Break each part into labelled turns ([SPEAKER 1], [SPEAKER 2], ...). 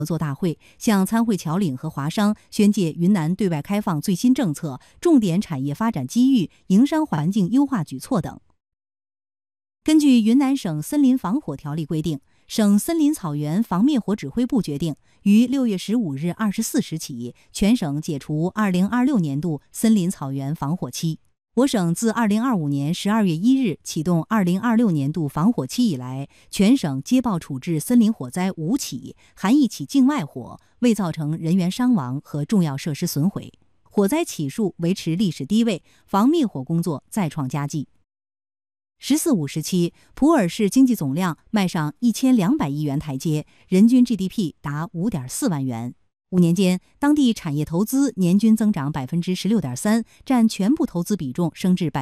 [SPEAKER 1] 合作大会，向参会侨领和华商宣介云南对外开放最新政策、重点产业发展机遇、营商环境优化举措等。根据云南省森林防火条例规定，省森林草原防灭火指挥部决定，于6月15日24时起，全省解除2026年度森林草原防火期。我省自2025年12月1日启动2026年度防火期以来，全省接报处置森林火灾5起，含1起境外火，未造成人员伤亡和重要设施损毁，火灾起数维持历史低位，防灭火工作再创佳绩。“14-5”时期，普洱市经济总量迈上1200亿元台阶，人均 GDP 达5.4万元。5年间，当地产业投资年均增长 16.3%， 占全部投资比重升至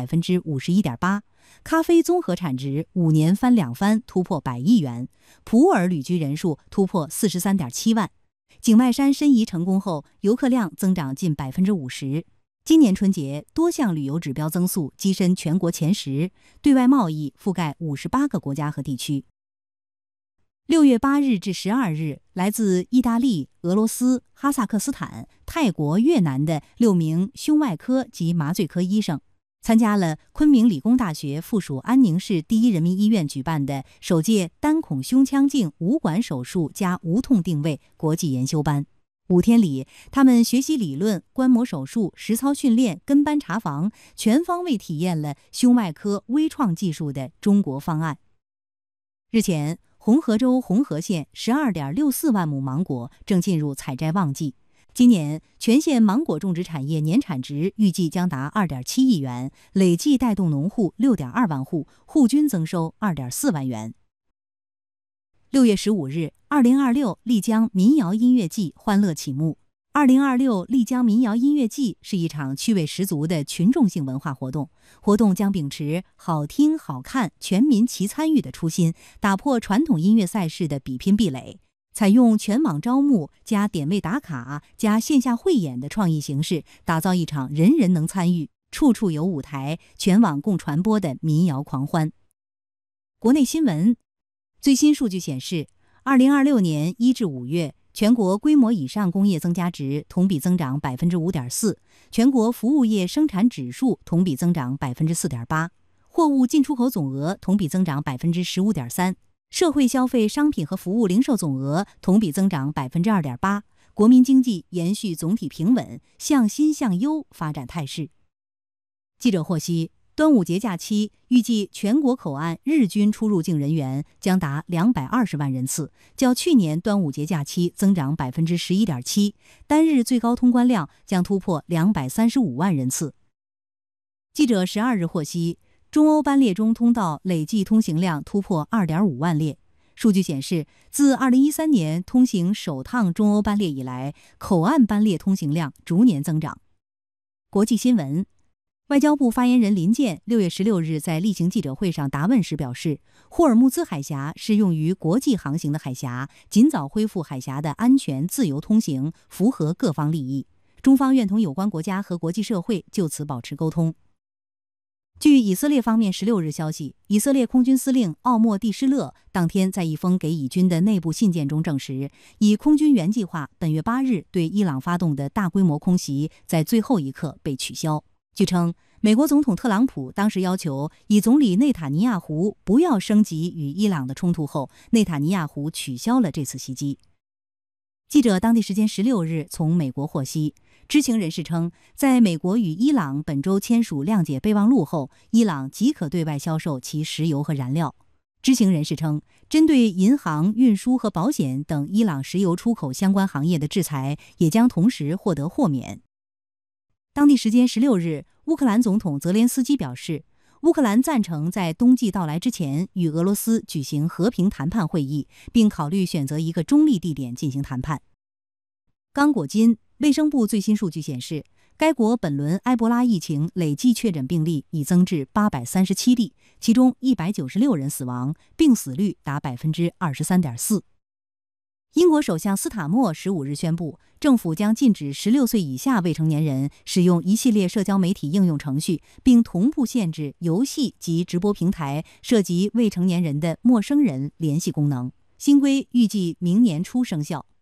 [SPEAKER 1] 51.8%。咖啡综合产值5年翻2番，突破100亿元。普洱旅居人数突破 43.7万。景迈山申遗成功后，游客量增长近 50%。今年春节，多项旅游指标增速跻身全国前10，对外贸易覆盖58个国家和地区。6月8日至12日，来自意大利、俄罗斯、哈萨克斯坦、泰国、越南的6名胸外科及麻醉科医生，参加了昆明理工大学附属安宁市第一人民医院举办的首届单孔胸腔镜无管手术加无痛定位国际研修班。5天里，他们学习理论、观摩手术、实操训练、跟班查房，全方位体验了胸外科微创技术的中国方案。日前，红河州红河县 12.64 万亩芒果正进入采摘旺季。今年全县芒果种植产业年产值预计将达 2.7 亿元，累计带动农户 6.2 万户，户均增收 2.4 万元。6月15日，2026丽江民谣音乐季欢乐启幕。2026丽江民谣音乐季是一场趣味十足的群众性文化活动，活动将秉持好听、好看、全民齐参与的初心，打破传统音乐赛事的比拼壁垒，采用全网招募加点位打卡加线下汇演的创意形式，打造一场人人能参与、处处有舞台、全网共传播的民谣狂欢。国内新闻，最新数据显示，2026年1至5月，全国规模以上工业增加值同比增长 5.4%， 全国服务业生产指数同比增长 4.8%， 货物进出口总额同比增长 15.3%， 社会消费商品和服务零售总额同比增长 2.8%， 国民经济延续总体平稳、向新向优发展态势。记者获悉，端午节假期预计全国口岸日均出入境人员将达220万人次，较去年端午节假期增长 11.7%， 单日最高通关量将突破235万人次。记者12日获悉，中欧班列中通道累计通行量突破 2.5 万列。数据显示，自2013年通行首趟中欧班列以来，口岸班列通行量逐年增长。国际新闻，外交部发言人林健6月16日在例行记者会上答问时表示，霍尔木兹海峡是用于国际航行的海峡，尽早恢复海峡的安全自由通行，符合各方利益。中方愿同有关国家和国际社会就此保持沟通。据以色列方面16日消息，以色列空军司令奥莫蒂施勒当天在一封给以军的内部信件中证实，以空军原计划本月8日对伊朗发动的大规模空袭在最后一刻被取消。据称，美国总统特朗普当时要求以总理内塔尼亚胡不要升级与伊朗的冲突后，内塔尼亚胡取消了这次袭击。记者当地时间16日从美国获悉，知情人士称，在美国与伊朗本周签署谅解备忘录后，伊朗即可对外销售其石油和燃料。知情人士称，针对银行、运输和保险等伊朗石油出口相关行业的制裁也将同时获得豁免。当地时间16日，乌克兰总统泽连斯基表示，乌克兰赞成在冬季到来之前与俄罗斯举行和平谈判会议，并考虑选择一个中立地点进行谈判。刚果金卫生部最新数据显示，该国本轮埃博拉疫情累计确诊病例已增至837例，其中196人死亡，病死率达 23.4%。英国首相斯塔默15日宣布，政府将禁止16岁以下未成年人使用一系列社交媒体应用程序，并同步限制游戏及直播平台涉及未成年人的陌生人联系功能。新规预计明年初生效。